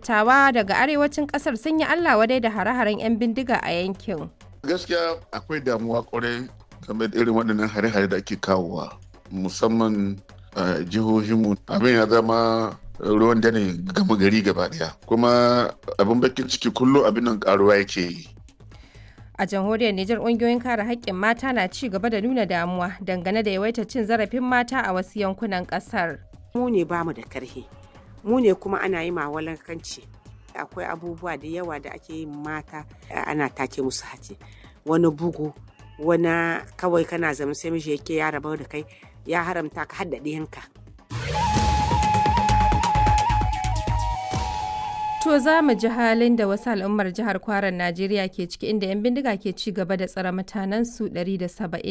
dattawa daga arewacin ƙasar sun yi Allah wadai da hare-haren 'yan bindiga a yankin. Gaskiya akwai damuwa kwarai game da irin waɗannan hare-hare da ake kawowa, musamman a jihohinmu. Abin ya zama ruwan dare gama gari gaba ɗaya, kuma abin bakin ciki kullum abin nan ƙaruwa yake yi. A jamhuriyar Nijar ƙungiyoyin kare haƙƙin mata na ci gaba da nuna damuwa dangane da yawaitar cin zarafin mata a wasu yankunan ƙasar. Mu ne bamu da karhi, mu ne kuma ana yi mawalankanci. Akwai abubuwa da yawa da ake yin mata ana take musu hace. Wani bugu, wani kawai kana zama sai miji yake ya rabar da kai ya haramta ka hadda ɗiyanka. To za mu ji halin da wasu al'ummar jihar Kwaran Najeriya ke ciki inda 'yan bindiga ke ci gaba da tsare mutanensu 170